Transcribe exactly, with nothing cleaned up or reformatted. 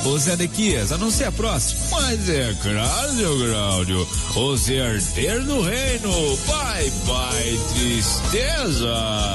Ô Zé Nequias, anuncia a próxima. Mas é claro, seu Graudio, o certeiro do reino, bye bye tristeza.